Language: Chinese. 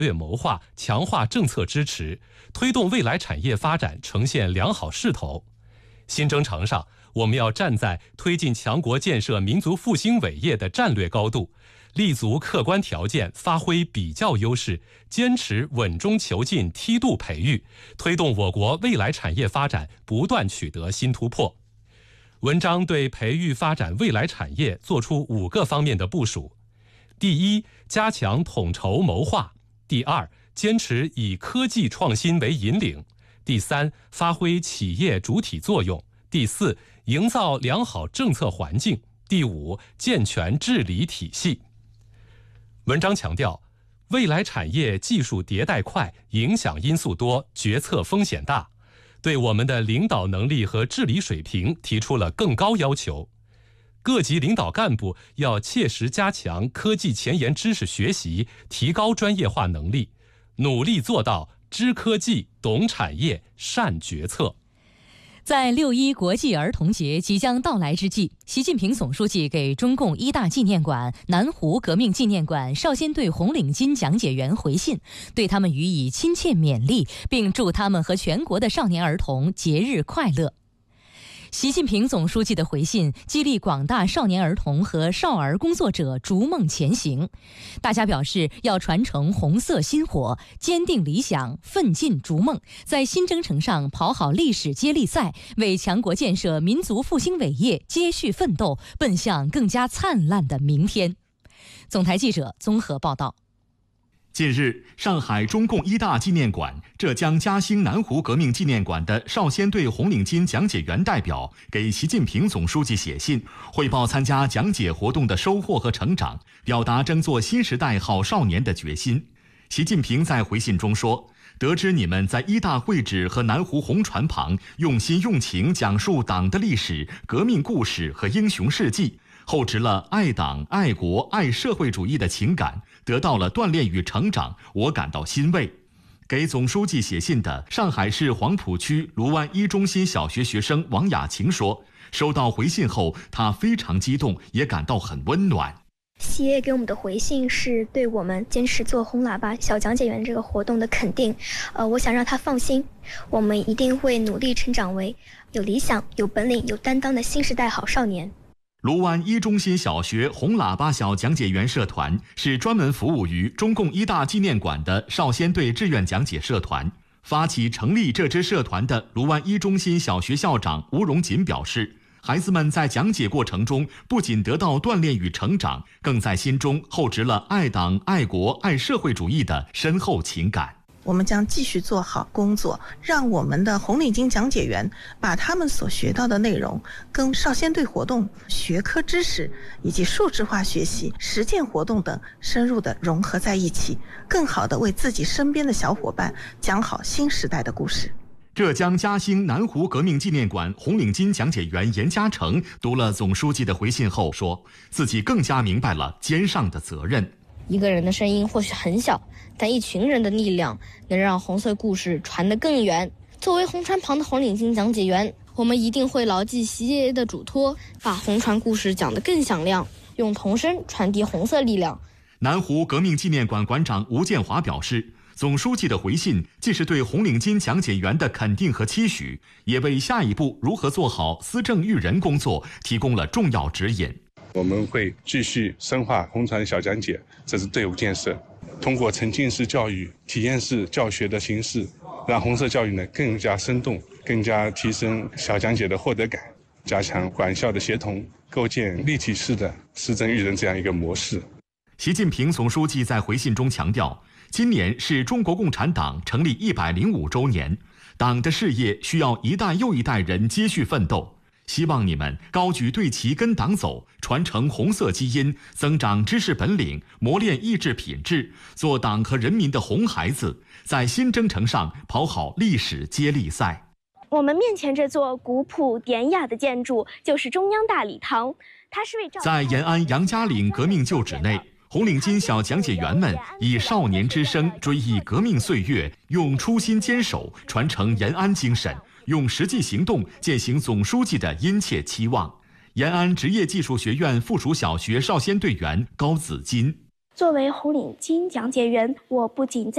略谋划，强化政策支持，推动未来产业发展呈现良好势头。新征程上，我们要站在推进强国建设民族复兴伟业的战略高度，立足客观条件，发挥比较优势，坚持稳中求进梯度培育，推动我国未来产业发展不断取得新突破。文章对培育发展未来产业作出5个方面的部署：第一，加强统筹谋划；第二，坚持以科技创新为引领；第三，发挥企业主体作用；第四，营造良好政策环境；第五，健全治理体系。文章强调，未来产业技术迭代快，影响因素多，决策风险大，对我们的领导能力和治理水平提出了更高要求。各级领导干部要切实加强科技前沿知识学习，提高专业化能力，努力做到知科技、懂产业、善决策。 在6·1国际儿童节即将到来之际，习近平总书记给中共一大纪念馆、南湖革命纪念馆少先队红领巾讲解员回信，对他们予以亲切勉励，并祝他们和全国的少年儿童节日快乐。习近平总书记的回信激励广大少年儿童和少儿工作者逐梦前行。大家表示要传承红色薪火，坚定理想，奋进逐梦，在新征程上跑好历史接力赛，为强国建设民族复兴伟业接续奋斗，奔向更加灿烂的明天。总台记者综合报道。 近日，上海中共一大纪念馆、浙江嘉兴南湖革命纪念馆的少先队红领巾讲解员代表给习近平总书记写信，汇报参加讲解活动的收获和成长，表达争做新时代好少年的决心。习近平在回信中说，得知你们在一大会址和南湖红船旁用心用情讲述党的历史、革命故事和英雄事迹，厚植了爱党、爱国、爱社会主义的情感，得到了锻炼与成长，我感到欣慰。给总书记写信的上海市黄浦区卢湾一中心小学学生王雅晴说，收到回信后，她非常激动，也感到很温暖。 习爷爷给我们的回信是对我们坚持做红喇叭小讲解员这个活动的肯定。我想让他放心，我们一定会努力成长为有理想、有本领、有担当的新时代好少年。 卢湾一中心小学红喇叭小讲解员社团是专门服务于中共一大纪念馆的少先队志愿讲解社团。发起成立这支社团的卢湾一中心小学校长吴荣锦表示，孩子们在讲解过程中不仅得到锻炼与成长，更在心中厚植了爱党、爱国、爱社会主义的深厚情感。 我们将继续做好工作，让我们的红领巾讲解员把他们所学到的内容跟少先队活动、学科知识以及数字化学习、实践活动等深入的融合在一起，更好地为自己身边的小伙伴讲好新时代的故事。 浙江嘉兴南湖革命纪念馆红领巾讲解员严嘉诚读了总书记的回信后说，自己更加明白了肩上的责任。 一个人的声音或许很小，但一群人的力量能让红色故事传得更远。作为红船旁的红领巾讲解员，我们一定会牢记习爷爷的嘱托，把红船故事讲得更响亮，用童声传递红色力量。 南湖革命纪念馆馆长吴建华表示，总书记的回信既是对红领巾讲解员的肯定和期许，也为下一步如何做好思政育人工作提供了重要指引。 我们会继续深化红船小讲解，这是队伍建设，通过沉浸式教育、体验式教学的形式，让红色教育呢更加生动，更加提升小讲解的获得感，加强管校的协同，构建立体式的思政育人这样一个模式。 习近平总书记在回信中强调，今年是中国共产党成立105周年，党的事业需要一代又一代人接续奋斗。希望你们高举队旗跟党走，传承红色基因，增长知识本领，磨练意志品质，做党和人民的红孩子，在新征程上跑好历史接力赛。 我们面前这座古朴典雅的建筑就是中央大礼堂，它是为在延安杨家岭革命旧址内，红领巾小讲解员们以少年之声追忆革命岁月，用初心坚守传承延安精神，用实际行动践行总书记的殷切期望。延安职业技术学院附属小学少先队员高子金， 作为红领巾讲解员，我不仅